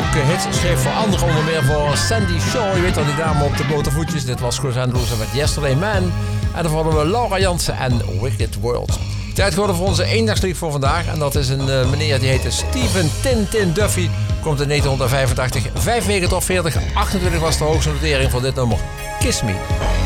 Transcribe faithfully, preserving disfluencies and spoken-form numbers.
ook hits schreef voor anderen, onder meer voor Sandy Shaw. Je weet al, die dame op de blote voetjes. Dit was Chris Andrews met Yesterday Man. En dan hadden we Laura Jansen en Wicked World. Tijd geworden voor onze eendagslied voor vandaag. En dat is een uh, meneer die heette Steven Tintin Duffy. Komt in negentien vijfentachtig. Vijf weken top veertig. achtentwintig was de hoogste notering voor dit nummer. Kiss Me.